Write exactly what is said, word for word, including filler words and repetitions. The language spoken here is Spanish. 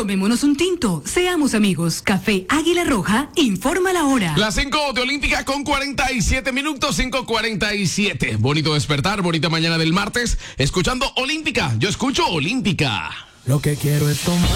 Tomémonos un tinto, seamos amigos. Café Águila Roja, informa la hora. Las cinco de Olímpica con cuarenta y siete minutos, cinco cuarenta y siete. Bonito despertar, bonita mañana del martes, escuchando Olímpica. Yo escucho Olímpica. Lo que quiero es tomar.